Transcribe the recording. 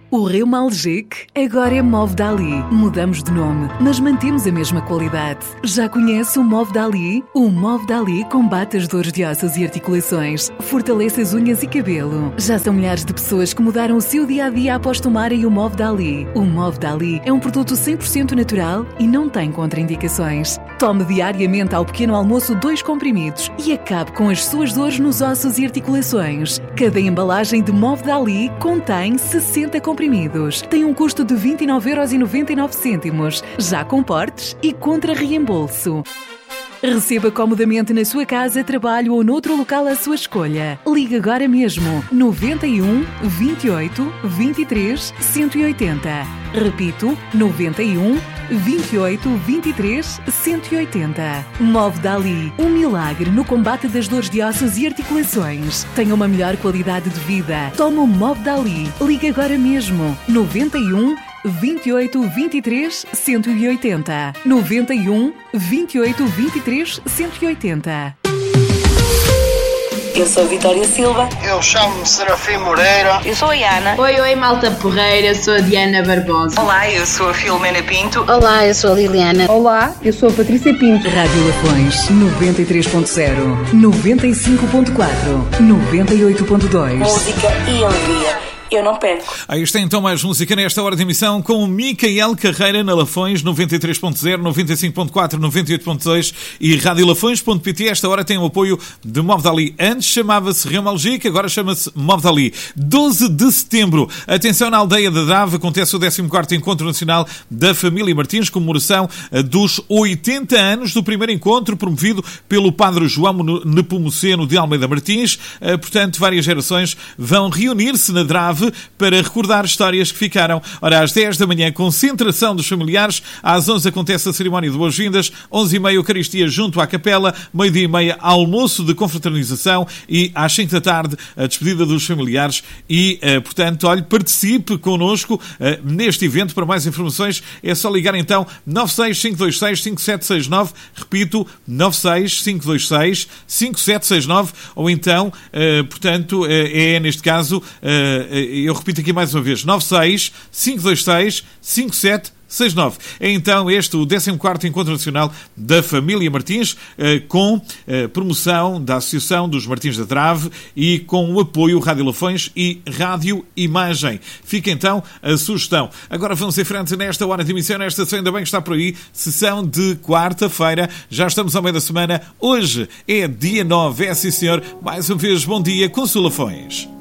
O Reumalgic agora é Movdali. Mudamos de nome, mas mantemos a mesma qualidade. Já conhece o Movdali? O Movdali combate as dores de ossos e articulações, fortalece as unhas e cabelo. Já são milhares de pessoas que mudaram o seu dia-a-dia após tomarem o Movdali. O Movdali é um produto 100% natural e não tem contraindicações. Tome diariamente ao pequeno almoço 2 comprimidos e acabe com as suas dores nos ossos e articulações. Cada embalagem de Movdali contém 60 comprimidos. Tem um custo de 29,99€, já com portes e contra reembolso. Receba comodamente na sua casa, trabalho ou noutro local à sua escolha. Ligue agora mesmo 91 28 23 180. Repito, 91 28 23 180. Movdali, um milagre no combate das dores de ossos e articulações. Tenha uma melhor qualidade de vida. Tome o Movdali. Ligue agora mesmo 91 28 23 180. 91 28 23 180. Eu sou a Vitória Silva. Eu chamo-me Serafim Moreira. Eu sou a Ana. Oi, malta porreira, sou a Diana Barbosa. Olá, eu sou a Filomena Pinto. Olá, eu sou a Liliana. Olá, eu sou a Patrícia Pinto. Rádio Lafões 93.0, 95.4, 98.2. Música e alegria. Eu não perco. Aí está então mais música nesta hora de emissão com o Micael Carreira na Lafões 93.0, 95.4, 98.2 e radiolafões.pt. Esta hora tem o apoio de Movdali. Antes chamava-se Reumalgic, agora chama-se Movdali. 12 de setembro. Atenção, na aldeia da Drave acontece o 14º Encontro Nacional da Família Martins, comemoração dos 80 anos do primeiro encontro promovido pelo Padre João Nepomuceno de Almeida Martins. Portanto, várias gerações vão reunir-se na Drave para recordar histórias que ficaram. Ora, às 10 da manhã, concentração dos familiares. Às 11 acontece a cerimónia de boas-vindas. 11h30, Eucaristia junto à capela. 12h30, almoço de confraternização. E às 5 da tarde, a despedida dos familiares. E, portanto, olhe, participe connosco neste evento. Para mais informações, é só ligar então 965265769. Repito, 965265769. Ou então, portanto, é neste caso... eu repito aqui mais uma vez, 965265769. É então este o 14º Encontro Nacional da Família Martins, com promoção da Associação dos Martins da Drave e com o apoio Rádio Lafões e Rádio Imagem. Fica então a sugestão. Agora vamos em frente nesta hora de emissão, nesta sessão, ainda bem que está por aí, sessão de quarta-feira. Já estamos ao meio da semana. Hoje é dia 9, sim senhor. Mais uma vez, bom dia, com Lafões.